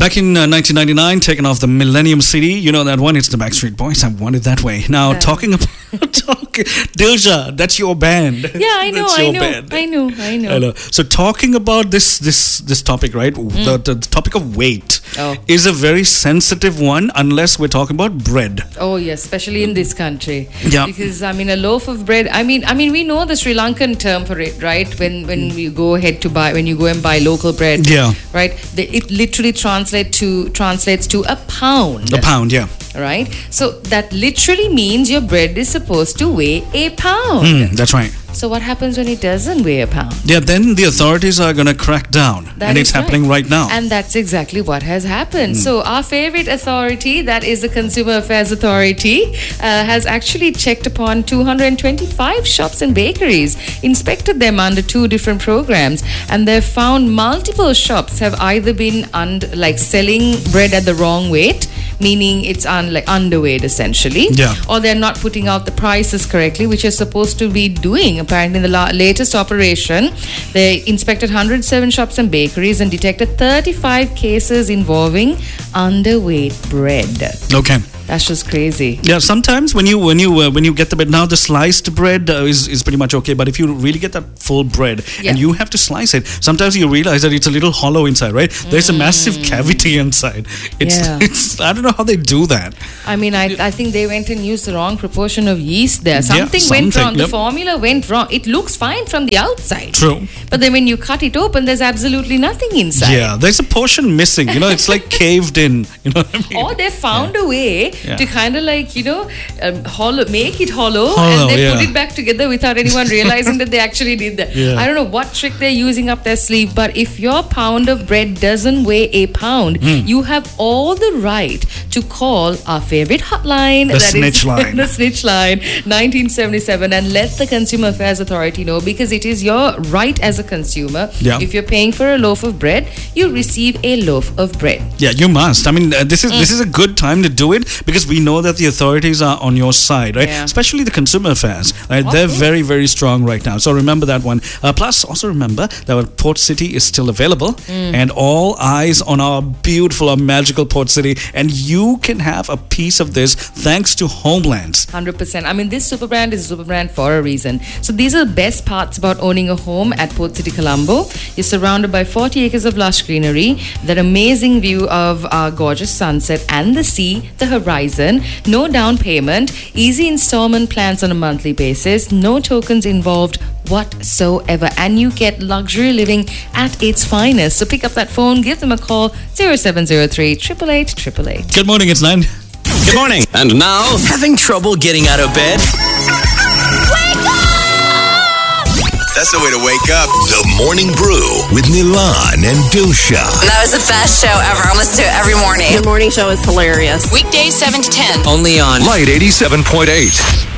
Back in 1999, taken off the Millennium CD. You know that one? It's the Backstreet Boys. I want it that way. Now, talking about... Dilsha, that's your band. Yeah, I know, I know. So talking about this topic, right? The topic of weight is a very sensitive one unless we're talking about bread. Oh, yes, especially in this country. Yeah. Because, I mean, a loaf of bread, I mean, we know the Sri Lankan term for it, right? When you go and buy local bread. Yeah. Right? It literally translates to a pound. A pound, yeah. Right? So that literally means your bread is supposed to weigh a pound. That's right. So what happens when it doesn't weigh a pound? Yeah, then the authorities are going to crack down. And it's happening right now. And that's exactly what has happened. So our favorite authority, that is the Consumer Affairs Authority, has actually checked upon 225 shops and bakeries, inspected them under 2 different programs, and they've found multiple shops have either been selling bread at the wrong weight, meaning it's underweight essentially, or they're not putting out the prices correctly, which you're supposed to be doing. Apparently in the latest operation, they inspected 107 shops and bakeries and detected 35 cases involving underweight bread. Okay. That's just crazy. Yeah, sometimes when you get the bread, now the sliced bread is pretty much okay, but if you really get that full bread and you have to slice it, sometimes you realize that it's a little hollow inside, right? There's a massive cavity inside. It's I don't know how they do that. I mean, I think they went and used the wrong proportion of yeast there. Something went wrong. The formula went wrong. It looks fine from the outside. True. But then when you cut it open, there's absolutely nothing inside. Yeah, there's a portion missing. It's like caved in. You know what I mean? Or they found a way to kind of make it hollow and they put it back together without anyone realizing that they actually did that. I don't know what trick they're using up their sleeve, but if your pound of bread doesn't weigh a pound, you have all the right to call our favorite hotline, the snitch line, 1977, and let the Consumer Affairs Authority know, because it is your right as a consumer. If you're paying for a loaf of bread, you receive a loaf of bread. Yeah, you must. I mean, this is a good time to do it, because we know that the authorities are on your side, right? Especially the Consumer Affairs, right? They're very, very strong right now. So remember that one. Plus, also remember that Port City is still available, and all eyes on our beautiful, our magical Port City, and you can have a piece of this thanks to Homelands. 100%. I mean, this super brand is a super brand for a reason. So these are the best parts about owning a home at Port City, Colombo. You're surrounded by 40 acres of lush greenery, that amazing view of our gorgeous sunset and the sea, the horizon, no down payment, easy installment plans on a monthly basis, no tokens involved whatsoever, and you get luxury living at its finest. So pick up that phone, give them a call, 0703 888 888. Good morning, it's 9. Good morning. And now, having trouble getting out of bed? Wake up! That's the way to wake up. The Morning Brew with Milan and Dilsha. That was the best show ever. I listen to it every morning. The morning show is hilarious. Weekdays 7 to 10. Only on Light 87.8.